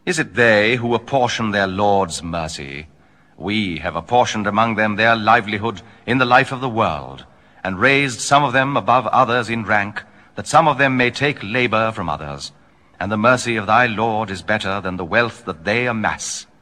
Is it they who apportion their Lord's mercy? We have apportioned among them their livelihood in the life of the world, and raised some of them above others in rank, that some of them may take labor from others. And the mercy of thy Lord is better than the wealth that they amass.